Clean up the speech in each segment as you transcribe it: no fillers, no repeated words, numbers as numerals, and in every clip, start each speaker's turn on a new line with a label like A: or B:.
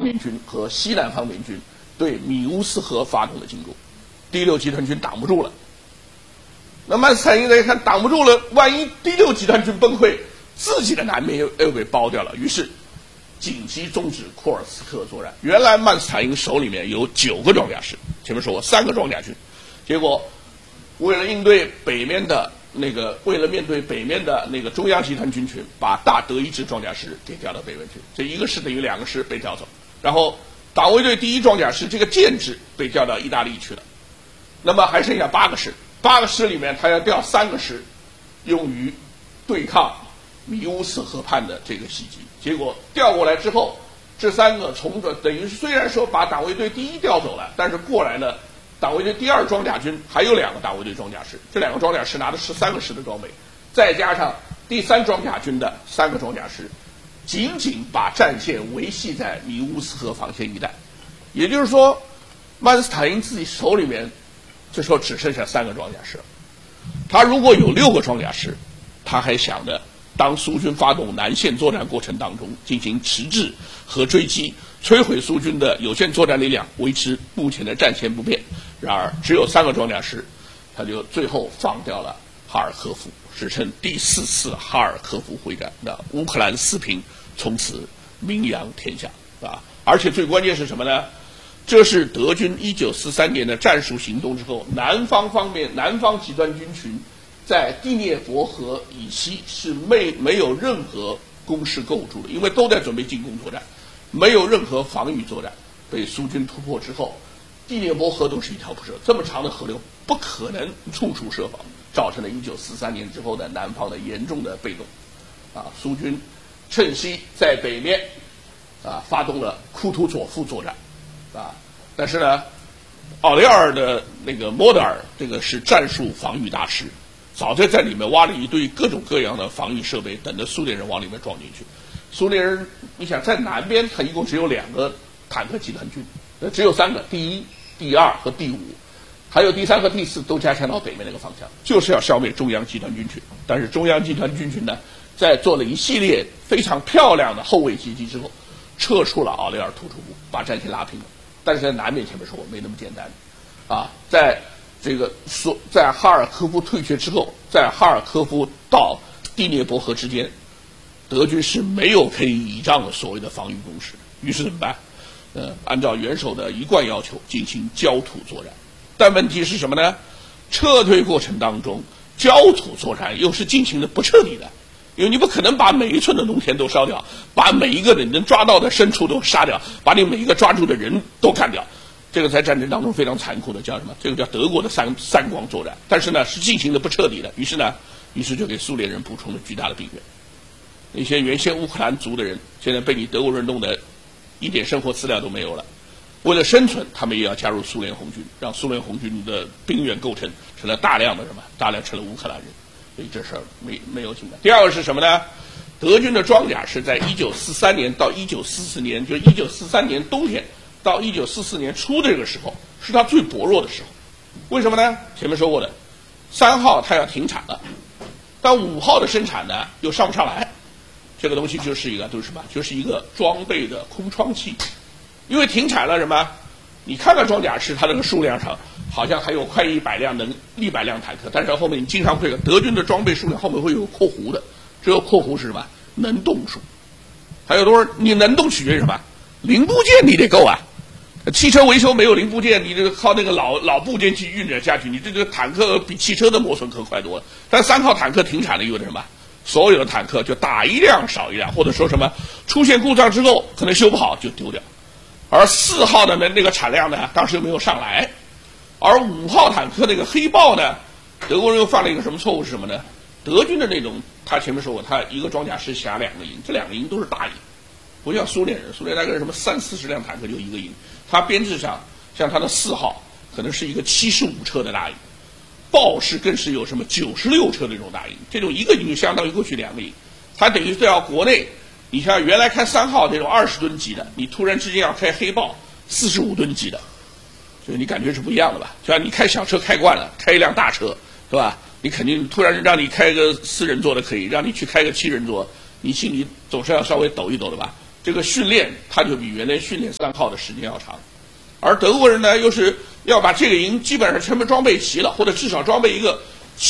A: 面军和西南方面军对米乌斯河发动了进攻，第6集团军挡不住了。那曼斯坦因在看挡不住了，万一第6集团军崩溃，自己的南面又被包掉了，于是紧急终止库尔斯克作战。原来曼斯坦因手里面有9个装甲师，前面说过3个装甲军，结果为了面对北面的那个中央集团军群，把大德意志装甲师给调到北面去，这1个师等于2个师被调走，然后党卫队第1装甲师这个建制被调到意大利去了，那么还剩下8个师，8个师里面他要调3个师用于对抗米乌斯河畔的这个袭击，结果调过来之后，这3个等于虽然说把党卫队第1调走了，但是过来呢，党卫队第2装甲军还有2个党卫队装甲师，这2个装甲师拿的13个师的装备，再加上第3装甲军的3个装甲师，紧紧把战线维系在米乌斯河防线一带。也就是说，曼斯坦因自己手里面这时候只剩下3个装甲师，他如果有6个装甲师，他还想着当苏军发动南线作战过程当中进行迟滞和追击，摧毁苏军的有限作战力量，维持目前的战线不变。然而只有3个装甲师，他就最后放掉了哈尔科夫，史称第4次哈尔科夫会战。那乌克兰4平从此名扬天下啊！而且最关键是什么呢？这是德军1943年的战术行动之后，南方集团军群在第聂伯河以西是没有任何攻势构筑的，因为都在准备进攻作战，没有任何防御作战。被苏军突破之后，第聂伯河都是一条不舍，这么长的河流不可能处处设防，造成了1943年之后的南方的严重的被动。苏军趁机在北面发动了库图佐夫作战。但是呢，奥列尔的那个莫德尔这个是战术防御大师，早就在里面挖了一堆各种各样的防御设备，等着苏联人往里面撞进去。苏联人，你想在南边，他一共只有2个坦克集团军，只有3个，第1、第2和第5，还有第3和第4都加强到北面那个方向，就是要消灭中央集团军群。但是中央集团军群呢，在做了一系列非常漂亮的后卫袭击之后，撤出了奥列尔突出部，把战线拉平了。但是在南面前面说没那么简单，在哈尔科夫退却之后，在哈尔科夫到第聂伯河之间，德军是没有可以倚仗的所谓的防御工事，于是怎么办？按照元首的一贯要求进行焦土作战。但问题是什么呢？撤退过程当中，焦土作战又是进行的不彻底的，因为你不可能把每一寸的农田都烧掉，把每一个你能抓到的牲畜都杀掉，把你每一个抓住的人都干掉。这个在战争当中非常残酷的，叫什么？这个叫德国的三光作战。但是呢，是进行的不彻底的，于是就给苏联人补充了巨大的兵源。那些原先乌克兰族的人，现在被你德国人弄得一点生活资料都没有了。为了生存，他们也要加入苏联红军，让苏联红军的兵源构成了大量成了乌克兰人。所以这事儿没有进来。第二个是什么呢？德军的装甲是在1943年到1944年，就1943年冬天到1944年初的这个时候，是它最薄弱的时候。为什么呢？前面说过的，3号它要停产了，但5号的生产呢又上不上来。这个东西就是一个装备的空窗期。因为停产了什么？你看看装甲师，它这个数量上好像还有快100辆坦克，但是后面你经常会德军的装备数量后面会有括弧的，这个括弧是什么？能动数。还有多少？你能动取决于什么？零部件你得够啊。汽车维修没有零部件，你这个靠那个老部件去运着下去，你这个坦克比汽车的磨损可快多了。但3号坦克停产了意味着什么？所有的坦克就打一辆少一辆，或者说什么出现故障之后可能修不好就丢掉。而4号的那个产量呢，当时没有上来。而5号坦克那个黑豹呢，德国人又犯了一个什么错误是什么呢？德军的那种，他前面说过，他一个装甲师辖2个营，这2个营都是大营，不像苏联人，苏联大概什么30-40辆坦克就一个营，他编制上像他的4号可能是一个75车的大营，豹式更是有什么96车的这种大营，这种一个营就相当于过去2个营，他等于是要国内。你像原来开3号这种20吨级的，你突然之间要开黑豹45吨级的，所以你感觉是不一样的吧？就像你开小车开惯了，开一辆大车，是吧？你肯定突然让你开个4人座的可以，让你去开个7人座，你心里总是要稍微抖一抖的吧？ 这个训练它就比原来训练3号的时间要长。而德国人呢，又是要把这个营基本上全部装备齐了，或者至少装备一个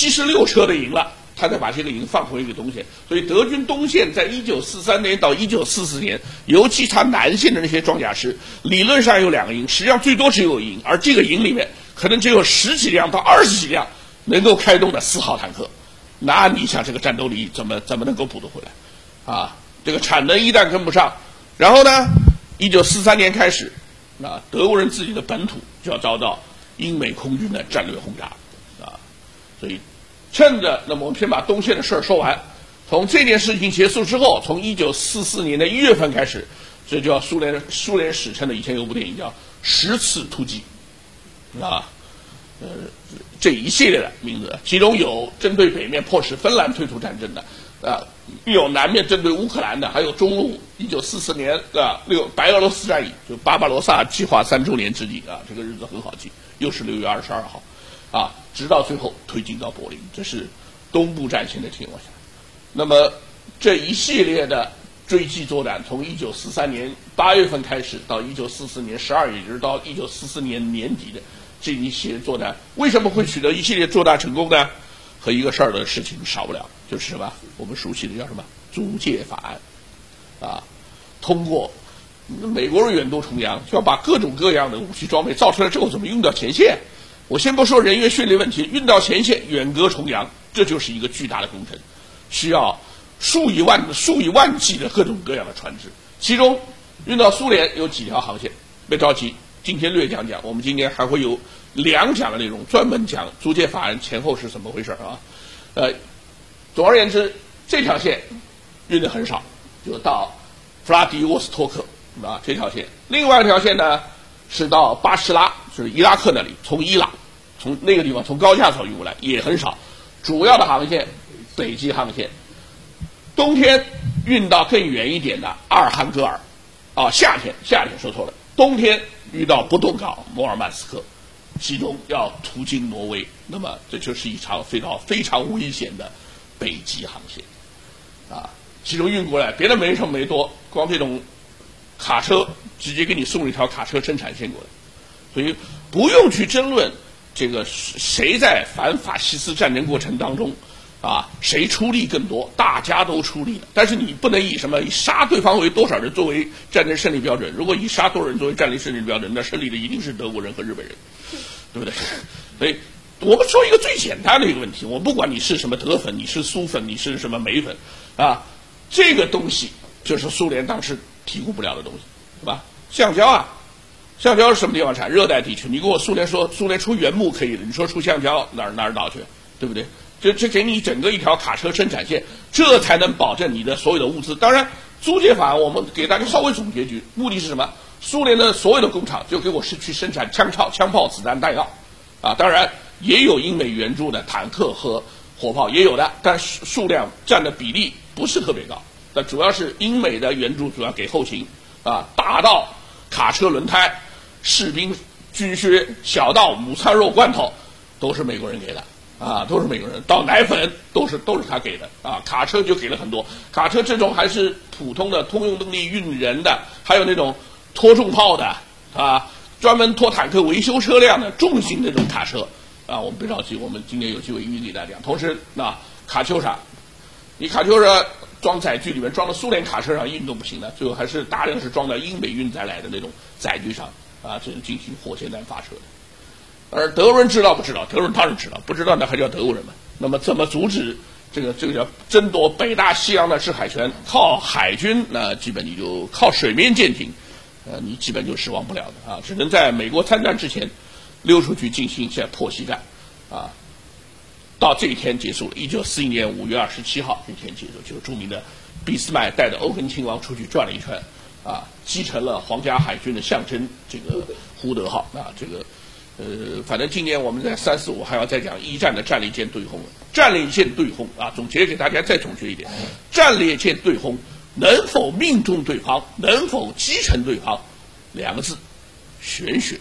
A: 76车的营了，他再把这个营放回给东线。所以德军东线在1943年到1944年，尤其他南线的那些装甲师，理论上有2个营，实际上最多只有1营，而这个营里面可能只有10几辆到20几辆能够开动的4号坦克。那你想这个战斗力怎么能够补得回来啊？这个产能一旦跟不上，然后呢，1943年开始，德国人自己的本土就要遭到英美空军的战略轰炸啊，所以趁着那么我们先把东线的事儿说完。从这件事情结束之后，从1944年的1月份开始，这叫苏联史称的，以前有部电影叫10次突击啊，这一系列的名字，其中有针对北面迫使芬兰退出战争的，有南面针对乌克兰的，还有中路1944年白俄罗斯战役，就巴巴罗萨计划3周年之际啊，这个日子很好记，又是6月22号啊，直到最后推进到柏林，这是东部战线的情况下。那么这一系列的追击作战，从1943年8月份开始，到1944年12月，一直到1944年年底的这一系列作战，为什么会取得一系列作战成功呢？和一个事儿的事情少不了，就是什么？我们熟悉的叫什么租界法案啊，通过美国人远渡重洋，就要把各种各样的武器装备造出来之后，怎么运到前线？我先不说人员训练问题，运到前线远隔重洋，这就是一个巨大的工程，需要数以万计的各种各样的船只。其中运到苏联有几条航线，别着急，今天略讲讲。我们今天还会有2讲的内容，专门讲租界法案前后是怎么回事啊。总而言之，这条线运的很少，就到弗拉迪沃斯托克啊这条线。另外一条线呢是到巴士拉，就是伊拉克那里，从伊朗从那个地方从高架上运过来，也很少。主要的航线北极航线，冬天运到更远一点的阿尔汉格尔，夏天说错了，冬天运到不动港摩尔曼斯克，其中要途经挪威。那么这就是一场非常危险的北极航线啊！其中运过来，别的没什么没多，光这种卡车直接给你送一条卡车生产线过来，所以不用去争论这个谁在反法西斯战争过程当中谁出力更多，大家都出力了。但是你不能以杀对方为多少人作为战争胜利标准，如果以杀多少人作为战争胜利标准，那胜利的一定是德国人和日本人，对不对？所以我们说一个最简单的一个问题，我不管你是什么德粉，你是苏粉，你是什么美粉这个东西就是苏联当时提供不了的东西，是吧？橡胶是什么地方产？热带地区。你跟我苏联说苏联出原木可以的，你说出橡胶哪儿倒去，对不对？这给你整个一条卡车生产线，这才能保证你的所有的物资。当然，租界法案我们给大家稍微总结句，目的是什么？苏联的所有的工厂就给我去生产枪炮、子弹、弹药当然也有英美援助的坦克和火炮，也有的，但数量占的比例不是特别高。但主要是英美的援助主要给后勤大到卡车轮胎、士兵军靴，小到午餐肉罐头，都是美国人给的都是美国人，到奶粉都是他给的卡车就给了很多。卡车这种还是普通的通用动力运人的，还有那种拖重炮的专门拖坦克维修车辆的重型那种卡车我们别着急，我们今天有机会一一给大家讲。同时卡秋莎，你卡秋莎装载具里面装到苏联卡车上运动不行的，最后还是大量是装到英美运载来的那种载具上这是进行火箭弹发射的。而德国人知道不知道？德国人当然知道，不知道那还叫德国人吗？那么怎么阻止这个叫争夺北大西洋的制海权？靠海军，那基本你就靠水面舰艇，你基本就指望不了的只能在美国参战之前溜出去进行一下破袭战到这一天结束了。1941年5月27号这天结束，就是著名的俾斯麦带着欧根亲王出去转了一圈击沉了皇家海军的象征这个胡德号这个反正今年我们在3、4、5还要再讲一战的战列舰对轰了。战列舰对轰总结给大家再总结一点，战列舰对轰能否命中对方，能否击沉对方，2个字，玄学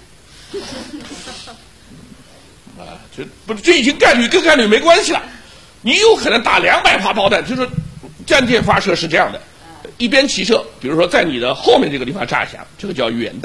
A: 这已经概率跟概率没关系了。你有可能打200发炮弹，就是战舰发射是这样的， 一边齐射，比如说在你的后面这个地方炸一下，这个叫远弹。